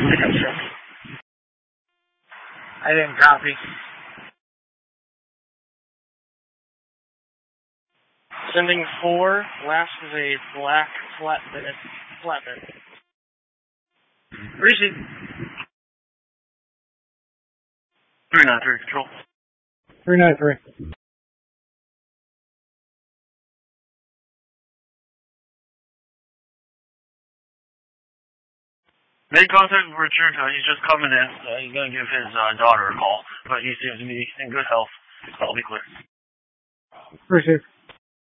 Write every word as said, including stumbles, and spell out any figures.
pickup truck. I didn't copy. Sending four. Last is a black flatbed. Flatbed. Receive. three nine three, control. three nine three. Made contact with Richard. Uh, he's just coming in. Uh, he's going to give his uh, daughter a call, but he seems to be in good health. I'll be clear. Receive.